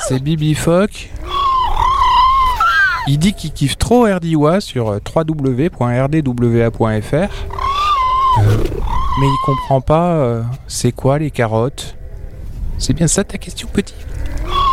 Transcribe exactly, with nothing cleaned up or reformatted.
C'est Bibi Fock. Il dit qu'il kiffe trop R D W A sur w w w point r d w a point f r. Euh, mais il comprend pas euh, c'est quoi les carottes. C'est bien ça ta question, petit?